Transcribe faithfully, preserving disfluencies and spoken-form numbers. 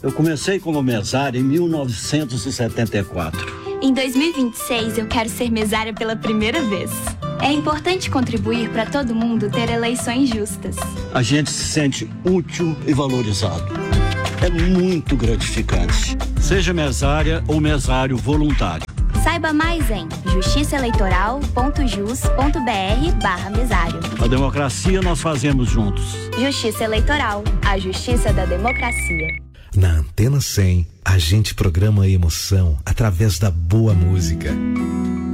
Eu comecei como mesária em mil novecentos e setenta e quatro. Em dois mil e vinte e seis, eu quero ser mesária pela primeira vez. É importante contribuir para todo mundo ter eleições justas. A gente se sente útil e valorizado. É muito gratificante. Seja mesária ou mesário voluntário. Saiba mais em justiçaeleitoral.jus.br barra mesário. A democracia nós fazemos juntos. Justiça Eleitoral, a justiça da democracia. Na Antena cem, a gente programa a emoção através da boa música.